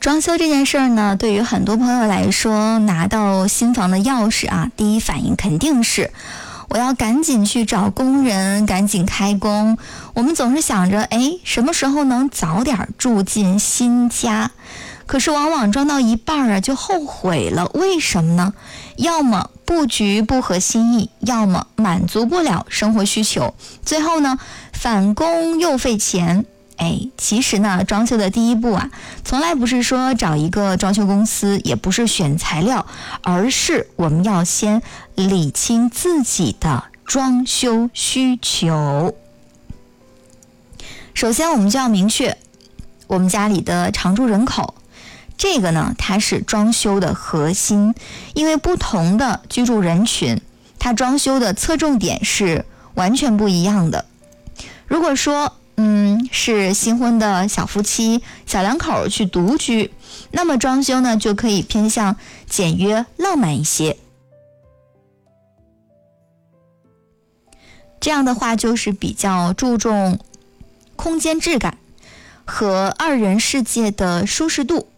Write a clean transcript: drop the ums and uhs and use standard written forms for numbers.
装修这件事儿呢，对于很多朋友来说，拿到新房的钥匙啊，第一反应肯定是我要赶紧去找工人，赶紧开工。我们总是想着，什么时候能早点住进新家？可是往往装到一半啊，就后悔了。为什么呢？要么布局不合心意，要么满足不了生活需求，最后呢，返工又费钱。其实呢，装修的第一步啊，从来不是说找一个装修公司，也不是选材料，而是我们要先理清自己的装修需求。首先，我们就要明确我们家里的常住人口，这个呢，它是装修的核心，因为不同的居住人群，它装修的侧重点是完全不一样的。如果说是新婚的小夫妻、小两口去独居，那么装修呢就可以偏向简约浪漫一些。这样的话就是比较注重空间质感和二人世界的舒适度。